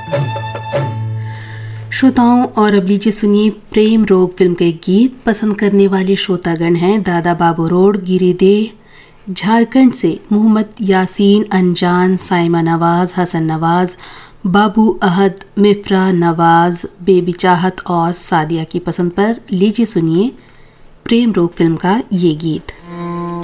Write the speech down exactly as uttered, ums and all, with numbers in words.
श्रोताओं, और अब लीजिए सुनिए प्रेम रोग फिल्म के गीत। पसंद करने वाले श्रोतागण हैं दादा बाबू रोड, गिरिदेह झारखंड से मोहम्मद यासीन, अनजान, साइमा नवाज, हसन नवाज, बाबू अहद, मिफ्रा नवाज, बेबी चाहत और सादिया की पसंद पर लीजिए सुनिए प्रेम रोग फिल्म का ये गीत।